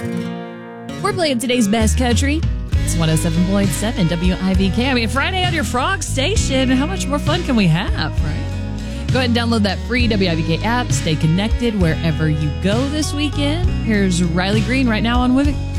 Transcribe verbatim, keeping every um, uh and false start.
We're playing today's best country. It's one oh seven point seven W I V K. I mean, Friday on your Frog Station. How much more fun can we have, right? Go ahead and download that free W I V K app. Stay connected wherever you go this weekend. Here's Riley Green right now on With It.